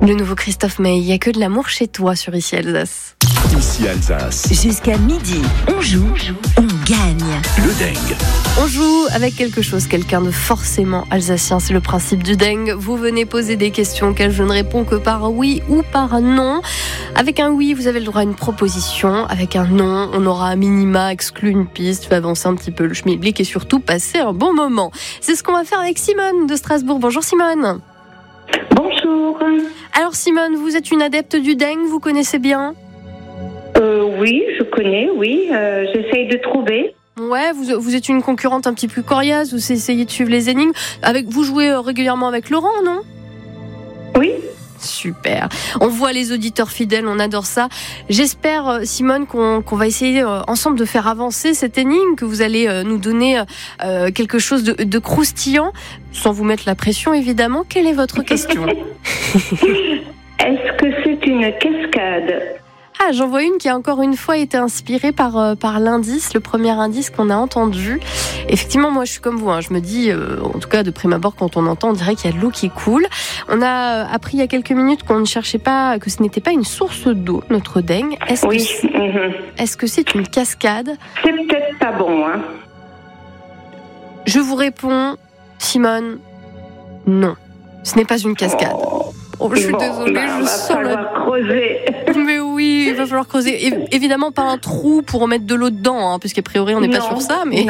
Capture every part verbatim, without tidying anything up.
Le nouveau Christophe May, il n'y a que de l'amour chez toi sur Ici Alsace. Ici Alsace. Jusqu'à midi, on joue, on gagne. Le Dengue. On joue avec quelque chose, quelqu'un de forcément alsacien. C'est le principe du Dengue. Vous venez poser des questions auxquelles je ne réponds que par oui ou par non. Avec un oui, vous avez le droit à une proposition. Avec un non, on aura à minima exclu une piste, fait avancer un petit peu le schmilblick et surtout passer un bon moment. C'est ce qu'on va faire avec Simone de Strasbourg. Bonjour Simone. Bonjour. Alors Simone, vous êtes une adepte du Dengue, vous connaissez bien ? Euh, oui, je connais, oui. Euh, j'essaye de trouver. Ouais, vous, vous êtes une concurrente un petit peu coriace, vous essayez de suivre les énigmes. Avec, vous jouez régulièrement avec Laurent, non ? Oui. Super. On voit les auditeurs fidèles, on adore ça. J'espère, Simone, qu'on, qu'on va essayer ensemble de faire avancer cette énigme, que vous allez nous donner euh, quelque chose de, de croustillant, sans vous mettre la pression, évidemment. Quelle est votre question ? Est-ce que c'est une cascade ? Ah, j'en vois une qui a encore une fois été inspirée par, euh, par l'indice, le premier indice qu'on a entendu. Effectivement, moi je suis comme vous, hein, je me dis, euh, en tout cas de prime abord quand on entend, on dirait qu'il y a de l'eau qui coule. On a euh, appris il y a quelques minutes qu'on ne cherchait pas, que ce n'était pas une source d'eau, notre Dengue. Est-ce oui. que c'est, mm-hmm. est-ce que c'est une cascade ? C'est peut-être pas bon, hein. Je vous réponds, Simone, non, ce n'est pas une cascade. Oh. Oh, je suis bon, désolée, bah, je va sens falloir la... creuser. Mais oui, il va falloir creuser. É- évidemment, pas un trou pour remettre de l'eau dedans, hein, puisqu'a priori, on n'est pas sur ça. Mais non.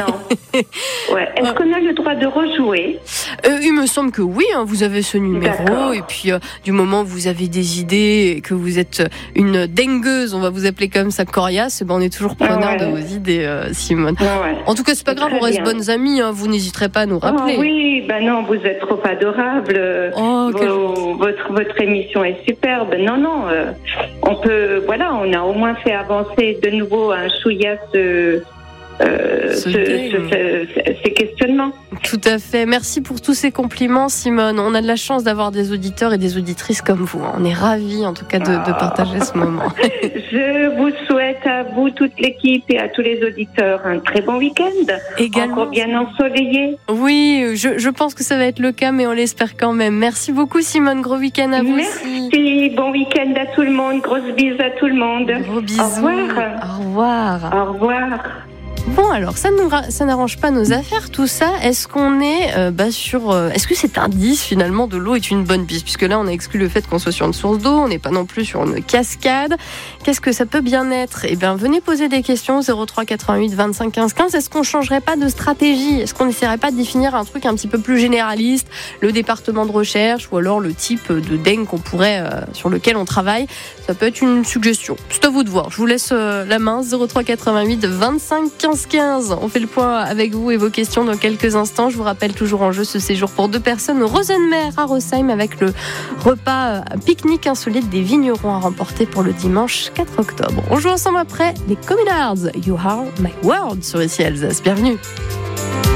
Ouais. Est-ce qu'on a le droit de rejouer ? euh, Il me semble que oui, hein, vous avez ce numéro. D'accord. Et puis, euh, du moment où vous avez des idées et que vous êtes une dengueuse, on va vous appeler comme ça, coriace, ben, on est toujours preneur ouais. de vos idées, euh, Simone. Ouais. En tout cas, c'est pas grave, Très on reste bien. bonnes amies. Hein, vous n'hésiterez pas à nous rappeler. Oh, oui, ben non, vous êtes trop adorable. Oh, quel Vos, votre, votre émission est superbe. Non, non, euh, on peut, voilà, on a au moins fait avancer de nouveau un chouïa ce, euh, Ce ce, ce, ce, ces questionnements. Tout à fait. Merci pour tous ces compliments, Simone. On a de la chance d'avoir des auditeurs et des auditrices comme vous. On est ravis, en tout cas, de, de partager ce moment. Je vous souhaite à vous, toute l'équipe et à tous les auditeurs un très bon week-end. Également. Encore bien ensoleillé. Oui, je, je pense que ça va être le cas, mais on l'espère quand même. Merci beaucoup, Simone. Gros week-end à vous Merci. aussi. Bon week-end à tout le monde. Grosse bise à tout le monde. Gros bisous. Au revoir. Au revoir. Au revoir. Bon, alors, ça, nous ra- ça n'arrange pas nos affaires, tout ça. Est-ce qu'on est euh, bah, sur... Euh, est-ce que cet indice, finalement, de l'eau est une bonne piste ? Puisque là, on a exclu le fait qu'on soit sur une source d'eau, on n'est pas non plus sur une cascade. Qu'est-ce que ça peut bien être ? Eh bien, venez poser des questions, zéro trois quatre-vingt-huit vingt-cinq quinze quinze. Est-ce qu'on ne changerait pas de stratégie ? Est-ce qu'on n'essaierait pas de définir un truc un petit peu plus généraliste ? Le département de recherche ou alors le type de dengue qu'on pourrait, euh, sur lequel on travaille ? Ça peut être une suggestion. C'est à vous de voir. Je vous laisse euh, la main, zéro trois quatre-vingt-huit vingt-cinq quinze quinze. On fait le point avec vous et vos questions dans quelques instants. Je vous rappelle toujours en jeu ce séjour pour deux personnes au Rosenmer à Rosheim avec le repas euh, pique-nique insolite des vignerons à remporter pour le dimanche quatre octobre. On joue ensemble après les Communards. You are my world sur Ici Alsace. Bienvenue.